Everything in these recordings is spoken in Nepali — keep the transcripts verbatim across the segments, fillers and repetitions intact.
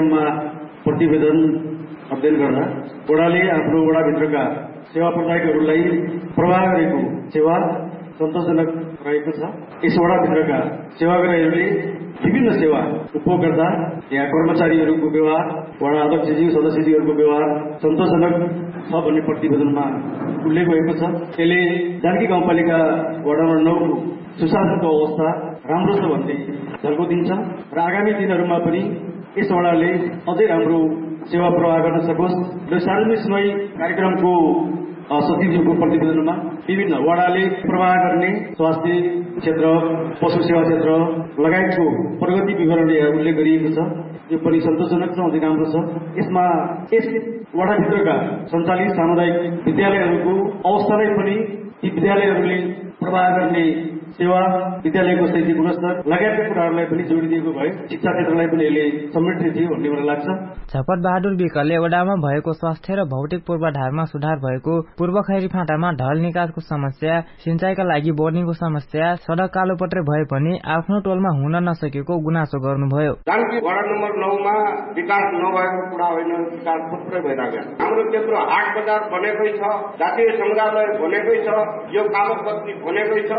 कार्यक्रममा प्रतिवेदन अध्ययन गर्दा वडाले आफ्नो वडाभित्रका सेवा प्रदायकहरूलाई प्रवाह गरेको सेवा सन्तोषजनक रहेको छ। यस वडाभित्रका सेवाग्राहीहरूले विभिन्न सेवा उपभोग गर्दा यहाँ कर्मचारीहरूको व्यवहार, वडा अध्यक्षज्यू सदस्यज्यूहरूको व्यवहार सन्तोषजनक छ भन्ने प्रतिवेदनमा उल्लेख भएको छ। यसले जानकी गाउँपालिका वडा नम्बर नौको सुशासनको अवस्था राम्रो छ भन्ने झल्को दिन्छ र आगामी दिनहरूमा पनि यस वडाले अझै राम्रो सेवा प्रवाह गर्न सकोस् र सार्वजनिक सुनवाई कार्यक्रमको सचिवज्यूको प्रतिवेदनमा विभिन्न वडाले प्रवाह गर्ने स्वास्थ्य क्षेत्र, पशु सेवा क्षेत्र लगायतको प्रगति विवरण उल्लेख गरिएको छ। यो पनि सन्तोषजनक छ, अझै राम्रो छ। यसमा यस वडाभित्रका सञ्चालित सामुदायिक विद्यालयहरूको अवस्थालाई पनि ती विद्यालयहरूले प्रवाह गर्ने सेवा, विद्यालयको शैक्षिक गुणस्तर लगायतका कुराहरूलाई पनि जोडिदिएको भए शिक्षा क्षेत्रलाई पनि यसले समृद्धि थियो भन्ने मलाई लाग्छ। झपट बहादुर विकले वडामा भएको स्वास्थ्य र भौतिक पूर्वाधारमा सुधार भएको, पूर्व खैरी फाँटामा ढल निकासको समस्या, सिंचाइका लागि बोर्डिङको समस्या, सडक कालोपत्रे भए पनि आफ्नो टोलमा हुन नसकेको गुनासो गर्नुभयो। जानकी वडा नम्बर नौमा विकास नभएको कुरा होइन, विकास थुप्रै भइरहेको छ। हाम्रो क्षेत्र हाट बजार बनेकै छ, जातीय संग्रहालय बनेकै छ, यो कालोपत्री बनेकै छ,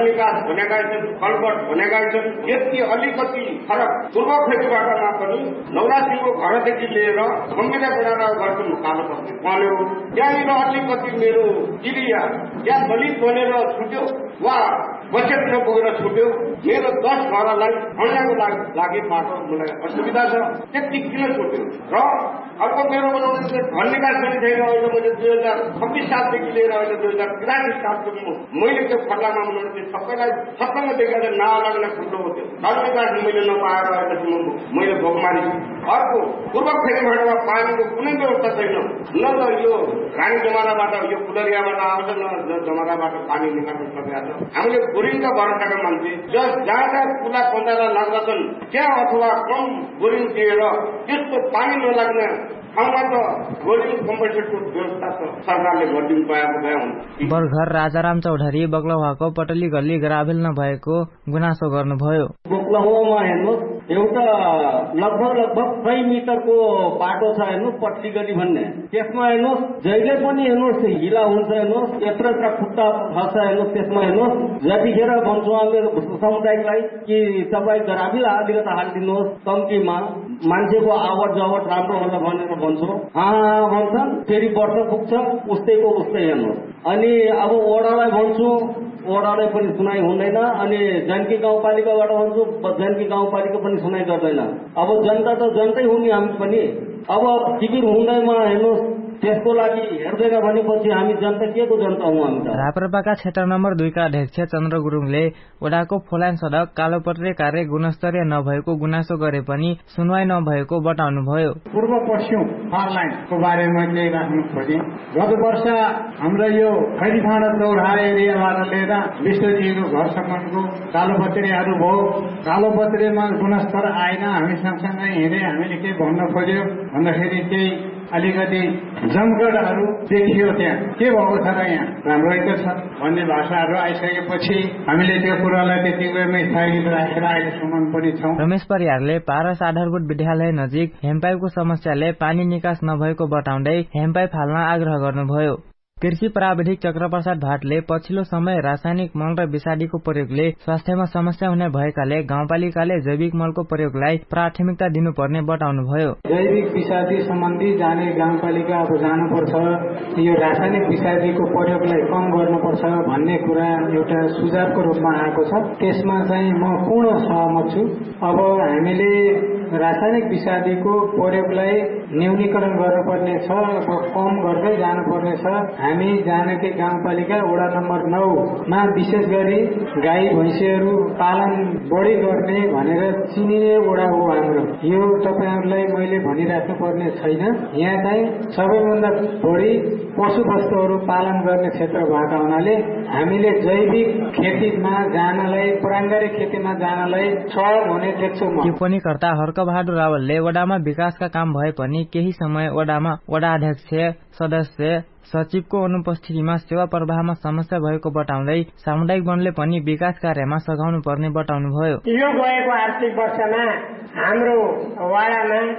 भनेका छन्, कलबट भनेका छन्। यति अलिकति फरक पूर्व खेतीबाटमा पनि नौरासीको घरदेखि लिएर संविधा गुणारा गर्छन् कालोपत्री बन्यो। त्यहाँनिर अलिकति मेरो एरिया त्यहाँ दलित बनेर छुट्यो वा बचत नपुगेर छुट्यो। मेरो दस घरलाई खण्डको लागि बाटो मलाई असुविधा छ, त्यति किन छुट्यो? र अर्को मेरो घर निकास पनि छैन। अहिले मैले दुई हजार छब्बिस सालदेखि लिएर अहिले दुई हजार तिरासी सालसम्म मैले त्यो खल्लामा बनाउने सबैलाई सबसँग देखाएर नालाग्न खुल्लो हुन्थ्यो। घर निकास मैले नपाएर अहिलेसम्म मैले भोगमारी। अर्को पूर्व खेतीबाटमा पानीको कुनै व्यवस्था छैन। न त यो रानी जमानाबाट यो कुलरियाबाट आउँछ, न जमानाबाट पानी निकाल्न सकेका छ। हामीले बोरिङका भरोसाका मान्छे जस जहाँ जहाँ कुला पन्जारा लाग्दछन् त्यहाँ अथवा कम बोरिङ दिएर त्यस्तो पानी नलाग्ने ठाउँमा त बोरिङ कम्पलसरीको व्यवस्था त सरकारले गरिदिनु पाएको भए हुन्छ। बरघर राजाराम चौधरी बक्लवाको पटली गल्ली ग्राभेल नभएको गुनासो गर्नुभयो। बक्लवामा हेर्नुहोस् एउटा लगभग लगभग सय मिटरको बाटो छ, हेर्नुहोस् पटली गल्ली भन्ने। त्यसमा हेर्नुहोस् जहिले पनि हेर्नुहोस् हिला हुन्छ, हेर्नुहोस् यत्र यत्र खुट्टा फल्छ, हेर्नुहोस् त्यसमा हेर्नुहोस्। जतिखेर भन्छौँ हामीले समुदायलाई कि तपाईँ ग्राभेल अलिकति हालिदिनुहोस् कम्तीमा, मान्छेको आवट जावट राम्रो होला भनेर भन्छौँ। हाँ भन्छन्, फेरि वर्ष पुग्छ उस्तैको उस्तै हेर्नुहोस्। अनि अब वडालाई भन्छु, वडालाई पनि सुनाइ हुँदैन। अनि जानकी गाउँपालिकाबाट भन्छु, जानकी गाउँपालिका पनि सुनाइ गर्दैन। अब जनता त जनतै हुने हामी पनि। अब शिविर हुँदैमा हेर्नुहोस् त्यसको लागि हेर्दैन भनेपछि हामी जनता के को जनता हौँ हामी त। राप्रपाका क्षेत्र नम्बर दुईका अध्यक्ष चन्द्र गुरुङले वडाको फोलान सडक कालोपत्रे कार्य गुणस्तरीय नभएको गुनासो गरे पनि सुनवाई नभएको बताउनुभयो। पूर्व पश्चिम फार लाइनको बारेमा केही राख्नु खोजे। गत वर्ष हाम्रो यो खैरीफाँडा चौराहा एरियाबाट लिएर विश्वजीको घरसम्मको कालोपत्रेहरू भयो। कालोपत्रेमा गुणस्तर आएन, हामी सँगसँगै हिँडे हामीले के भन्न खोज्यो भन्दाखेरि केही अलिकति जमगढहरू देखियो। त्यहाँ के भएको छ र यहाँ राम्रै छ भन्ने भाषाहरू आइसकेपछि हामीले त्यो कुरालाई त्यतिकैमै स्थगित राखेर अहिलेसम्म पनि छौँ। रमेश परियारले पारस आधारभूत विद्यालय नजिक हेमपाइपको समस्याले पानी निकास नभएको बताउँदै हेमपाइप हाल्न आग्रह गर्नुभयो। कृषि प्राविधिक चक्रप्रसाद भाटले पछिल्लो समय रासायनिक मल र विषादीको प्रयोगले स्वास्थ्यमा समस्या हुने भएकाले गाउँपालिकाले जैविक मलको प्रयोगलाई प्राथमिकता दिनुपर्ने बताउनुभयो। जैविक विषादी सम्बन्धी जाने गाउँपालिका अब जानुपर्छ, यो रासायनिक विषादीको प्रयोगलाई कम गर्नुपर्छ भन्ने कुरा एउटा सुझावको रूपमा आएको छ। त्यसमा चाहिँ म पूर्ण सहमत छु। अब हामीले रासायनिक विषादीको प्रयोगलाई न्यूनीकरण गर्नुपर्ने छ, कम गर्दै जानुपर्ने छ। हामी जानकी गाउँपालिका वडा नम्बर नौमा विशेष गरी गाई भैँसीहरू पालन बढी गर्ने भनेर चिनिने वडा हो हाम्रो। यो तपाईँहरूलाई मैले भनिराख्नु पर्ने छैन। यहाँ चाहिँ सबैभन्दा बढी पशु वस्तुहरू पालन गर्ने क्षेत्र भएका हुनाले हामीले जैविक खेतीमा जानलाई, प्राङ्गारिक खेतीमा जानलाई छ भने देख्छु म। टिप्पणीकर्ता हर्कबहादुर रावलले वडामा विकासका काम भए पनि केही समय वडामा वडा अध्यक्ष, सदस्य, सचिवको अनुपस्थितिमा सेवा प्रवाहमा समस्या भएको बताउँदै सामुदायिक वनले पनि विकास कार्यमा सघाउनु पर्ने बताउनुभयो। यो गएको आर्थिक वर्षमा हाम्रो वडामा